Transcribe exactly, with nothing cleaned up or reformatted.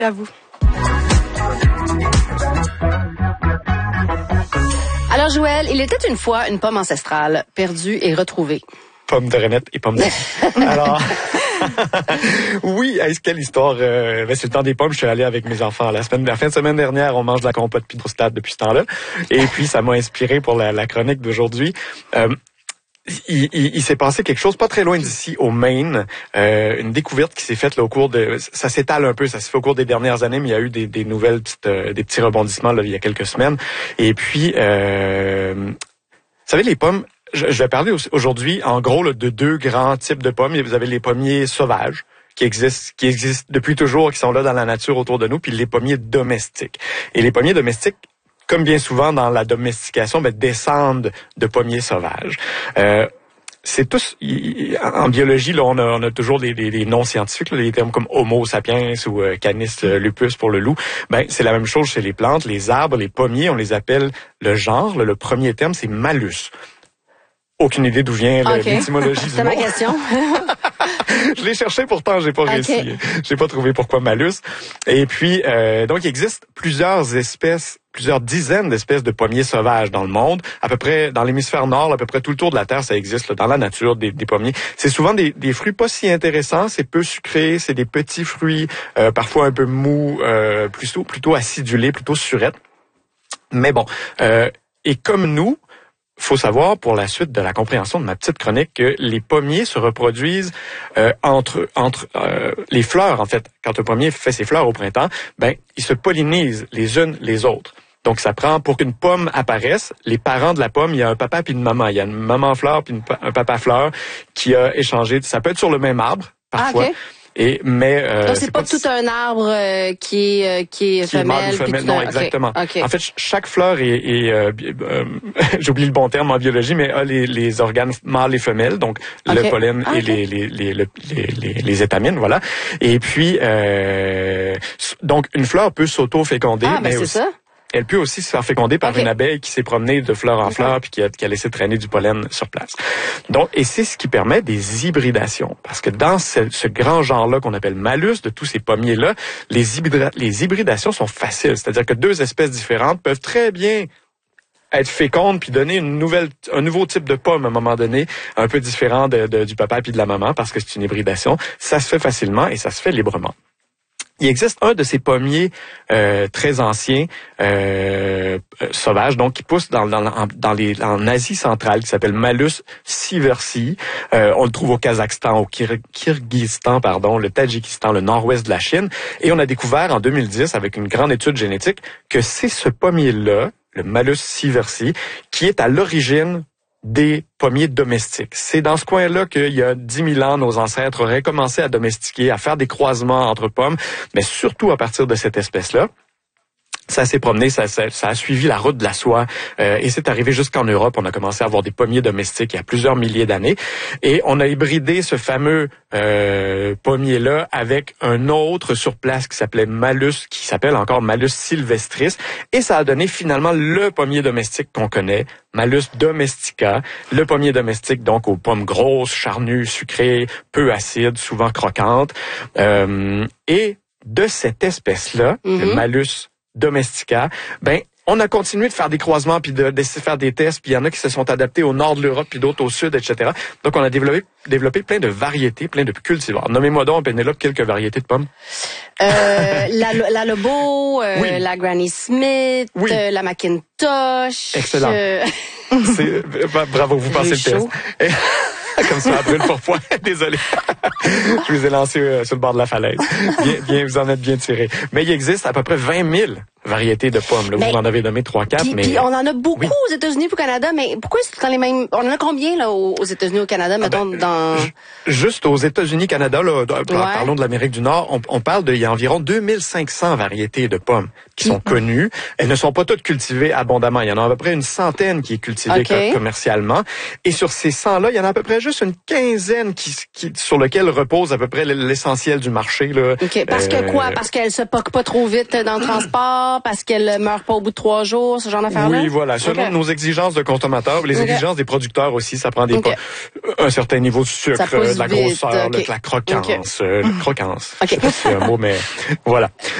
À vous. Alors, Joël, il était une fois une pomme ancestrale, perdue et retrouvée. Pomme de Renette et pomme de... Alors... oui, est-ce quelle histoire? Euh, ben c'est le temps des pommes. Je suis allé avec mes enfants la semaine, la fin de semaine dernière. On mange de la compote puis de prostate depuis ce temps-là. Et puis, ça m'a inspiré pour la, la chronique d'aujourd'hui. Euh, Il, il, il s'est passé quelque chose pas très loin d'ici, au Maine, euh, une découverte qui s'est faite là, au cours de... Ça s'étale un peu, ça se fait au cours des dernières années, mais il y a eu des, des nouvelles, petites, euh, des petits rebondissements là, il y a quelques semaines. Et puis, euh, vous savez, les pommes, je, je vais parler aujourd'hui, en gros, là, de deux grands types de pommes. Vous avez les pommiers sauvages, qui existent, qui existent depuis toujours, qui sont là dans la nature autour de nous, puis les pommiers domestiques. Et les pommiers domestiques, comme bien souvent dans la domestication, ben, descendent de pommiers sauvages. Euh, c'est tous, y, y, en biologie, là, on a, on a toujours des, des, des noms scientifiques, là, des termes comme Homo sapiens ou euh, Canis lupus pour le loup. Ben, c'est la même chose chez les plantes, les arbres, les pommiers, on les appelle le genre. Là, le premier terme, c'est Malus. Aucune idée d'où vient okay. l'étymologie du mot. C'est ma question. Je l'ai cherché, pourtant j'ai pas okay. réussi. J'ai pas trouvé pourquoi Malus. Et puis, euh, donc il existe plusieurs espèces, plusieurs dizaines d'espèces de pommiers sauvages dans le monde. À peu près dans l'hémisphère nord, à peu près tout le tour de la Terre, ça existe là, dans la nature des, des pommiers. C'est souvent des, des fruits pas si intéressants, c'est peu sucré, c'est des petits fruits, euh, parfois un peu mous, euh, plutôt plutôt acidulés, plutôt surettes. Mais bon, euh, et comme nous. Faut savoir, pour la suite de la compréhension de ma petite chronique, que les pommiers se reproduisent euh, entre entre euh, les fleurs, en fait. Quand un pommier fait ses fleurs au printemps, ben ils se pollinisent les unes les autres. Donc, ça prend, pour qu'une pomme apparaisse, les parents de la pomme, il y a un papa puis une maman. Il y a une maman fleur puis une, un papa fleur qui a échangé. Ça peut être sur le même arbre, parfois. Ah, okay. Et mais euh, donc c'est, c'est pas, pas tout un arbre euh, qui est euh, qui est qui femelle, est mâle ou femelle. Non, exactement. Okay. Okay. En fait, chaque fleur est, est euh, euh, j'oublie le bon terme en biologie, mais a les, les organes mâles et femelles, donc okay. le pollen ah, et okay. les, les, les, les, les, les étamines, voilà. Et puis euh, donc une fleur peut s'auto-féconder, ah, ben mais c'est aussi, ça. Elle peut aussi se faire féconder par okay. une abeille qui s'est promenée de fleur en okay. fleur puis qui a, qui a laissé traîner du pollen sur place. Donc, et c'est ce qui permet des hybridations. Parce que dans ce, ce grand genre-là qu'on appelle Malus, de tous ces pommiers-là, les, hybrida- les hybridations sont faciles. C'est-à-dire que deux espèces différentes peuvent très bien être fécondes puis donner une nouvelle, un nouveau type de pomme à un moment donné, un peu différent de, de, du papa puis de la maman parce que c'est une hybridation. Ça se fait facilement et ça se fait librement. Il existe un de ces pommiers euh, très anciens, euh, euh, sauvages, donc qui pousse dans, dans, dans les, en Asie centrale, qui s'appelle Malus sieversii. Euh, on le trouve au Kazakhstan, au Kir- Kirghizistan, pardon, le Tadjikistan, le nord-ouest de la Chine. Et on a découvert en deux mille dix, avec une grande étude génétique, que c'est ce pommier-là, le Malus sieversii, qui est à l'origine des pommiers domestiques. C'est dans ce coin-là qu'il y a dix mille ans, nos ancêtres auraient commencé à domestiquer, à faire des croisements entre pommes, mais surtout à partir de cette espèce-là. Ça s'est promené, ça, ça, ça a suivi la route de la soie euh, et c'est arrivé jusqu'en Europe. On a commencé à avoir des pommiers domestiques il y a plusieurs milliers d'années et on a hybridé ce fameux euh, pommier-là avec un autre sur place qui s'appelait Malus, qui s'appelle encore Malus sylvestris et ça a donné finalement le pommier domestique qu'on connaît, Malus domestica, le pommier domestique donc aux pommes grosses, charnues, sucrées, peu acides, souvent croquantes euh, et de cette espèce-là, mm-hmm. le Malus domestica, ben on a continué de faire des croisements puis de, de faire des tests, puis il y en a qui se sont adaptés au nord de l'Europe puis d'autres au sud, et cetera. Donc on a développé développé plein de variétés, plein de cultivars. Nommez-moi donc, Pénélope, quelques variétés de pommes. Euh, la, la Lobo, euh, oui. la Granny Smith, oui. euh, la Macintosh. Excellent. Euh... C'est, bravo, vous passez le test. Comme ça, à brûle pour point. Désolé. Je vous ai lancé euh, sur le bord de la falaise. Bien, bien, vous en êtes bien tiré. Mais il existe à peu près vingt mille variétés de pommes. Là, mais, vous en avez nommé trois quatre. Puis, mais puis on en a beaucoup oui. aux États-Unis et au Canada. Mais pourquoi c'est dans les mêmes... On en a combien là aux, aux États-Unis et au Canada, mettons, ah ben, dans... Juste aux États-Unis, Canada, là, ouais. parlons de l'Amérique du Nord, on, on parle de, il y a environ deux mille cinq cents variétés de pommes qui sont connues. Elles ne sont pas toutes cultivées abondamment. Il y en a à peu près une centaine qui est cultivée okay. commercialement. Et sur ces cent-là, il y en a à peu près juste une quinzaine qui, qui sur lesquelles repose à peu près l'essentiel du marché. Là. Okay. Parce euh, que quoi? Parce qu'elle se poque pas trop vite dans le transport? Parce qu'elle meurt pas au bout de trois jours? Ce genre d'affaires-là? Oui, voilà. Selon okay. nos exigences de consommateurs, les okay. exigences des producteurs aussi, ça prend des okay. pas, un certain niveau de sucre, de la grosseur, okay. de la croquance. Okay. Euh, croquance. Okay. Je sais pas si c'est un mot, mais voilà.